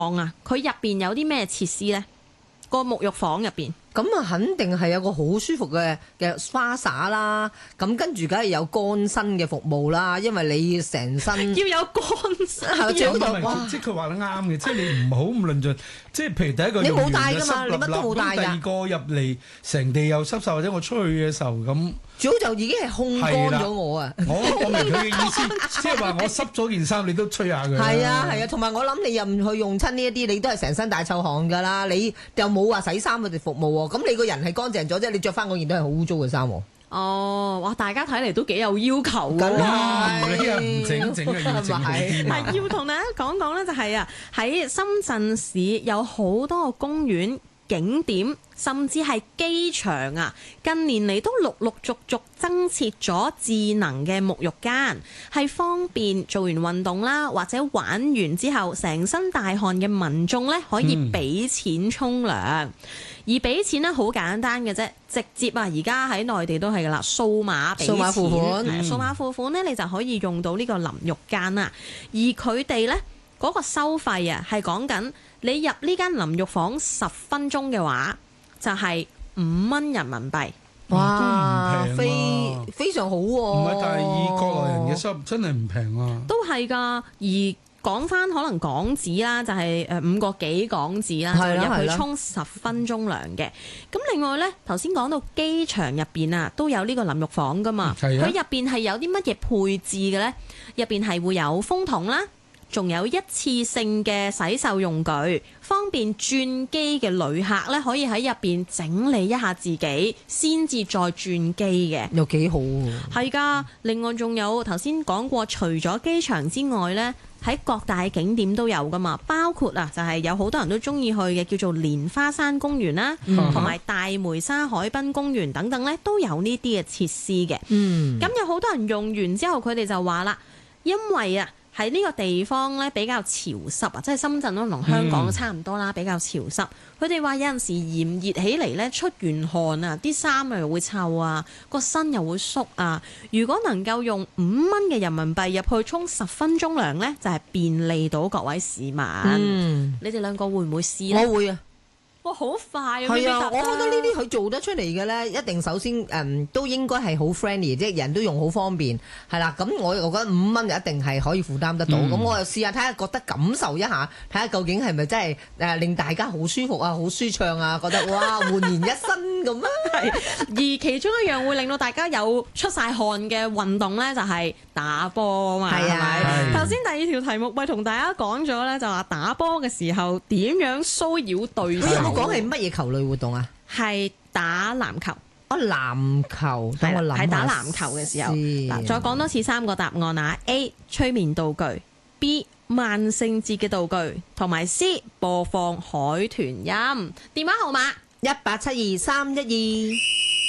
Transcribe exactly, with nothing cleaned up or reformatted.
啊，佢入邊有啲咩設施呢？個沐浴房入邊。 咁啊，肯定係有個好舒服嘅嘅花灑啦，咁跟住梗係有乾身嘅服務啦，因為你成身要有乾身， 係最好就哇！即係佢話得啱嘅，即係你唔好咁論盡，即係譬如第一個你冇用完帶㗎嘛就濕立立你乜都冇帶㗎咁第二個入嚟成地又濕晒，或者我出去嘅時候咁， 最好就已經係烘乾咗我啊！ 我我明佢嘅意思，即係話我濕咗件衫，你都吹下佢。 係啊係啊，同埋我諗你又唔去用親呢一啲，你都係成身大臭汗㗎啦，你又冇話洗衫佢哋服務喎，咁你個人係乾淨咗啫，你着翻嗰件都係好污糟嘅衫喎。 哦，哇！大家睇嚟都幾有要求㗎梗喎。 係你又唔整整啊，要整好啲嘛。 係要同大家講講咧，就係啊，喺深圳市有好多個公園、景點，甚至係機場啊，近年嚟都陸陸續續增設咗智能嘅沐浴間，係方便做完運動啦，或者玩完之後成身大汗嘅民眾咧，可以俾錢沖涼。嗯、而俾錢咧好簡單嘅啫，直接啊，而家喺內地都係噶啦，掃碼俾錢， 數碼付款， 係數碼付款咧，你就可以用到呢個淋浴間啦。而佢哋咧嗰個收費啊，係講緊你入呢間淋浴房十分鐘嘅話，就係五蚊人民幣。 哇， 都唔平啊非非常好喎！ 唔係，但係以國內人嘅收入真係唔平啊！ 都係㗎，而講翻可能港紙啦，就係誒五個幾港紙啦， 係啦就入去係啦沖十分鐘涼嘅。咁另外呢，頭先講到機場入邊啊，都有呢個淋浴房㗎嘛。 係啊佢入邊係有啲乜嘢配置嘅呢？入邊係會有風筒啦。仲有一次性嘅洗手用具，方便轉機嘅旅客咧，可以喺入邊整理一下自己，先至再轉機嘅。 又幾好喎！ 係㗎，另外仲有頭先講過，除咗機場之外呢，喺各大景點都有㗎嘛，包括啊，就係有好多人都中意去嘅叫做蓮花山公園啦，同埋、嗯、大梅沙海濱公園等等呢，都有呢啲嘅設施嘅。 嗯， 咁有好多人用完之後，佢哋就話啦，因為啊，喺呢個地方咧比較潮濕啊，即係深圳都同香港都差唔多啦，嗯、比較潮濕。佢哋話有陣時炎熱起嚟咧，出完汗啊，啲衫又會臭啊，個身又會縮啊。如果能夠用五蚊嘅人民幣入去沖十分鐘涼咧，就係、是、便利到各位市民。 嗯， 你哋兩個會唔會試咧？ 我會啊。 哇，好快啊！ 係啊， 我我覺得呢啲佢做得出嚟嘅咧，一定首先誒、嗯、都應該係好 friendly，即係人都用好方便，係啦。咁我我覺得五蚊就一定係可以負擔得到。咁、嗯、我又試下睇下，覺得感受一下，睇下究竟係咪真係誒令大家好舒服啊、好舒暢啊，覺得哇煥然一新咁啊！ 係。而其中一樣會令到大家有出晒汗嘅運動咧，就係打波啊嘛。係咪？頭先第二條題目咪同大家講咗咧，就話打波嘅時候點樣騷擾對手。 講係乜嘢球類活動啊？ 係打籃球。 哦，籃球，等我諗下。 係打籃球嘅時候。嗱，再講多次三個答案啊 ：A. 催眠道具 ，B. 萬聖節嘅道具，同埋 C. 播放海豚音。電話號碼一八七二三一二。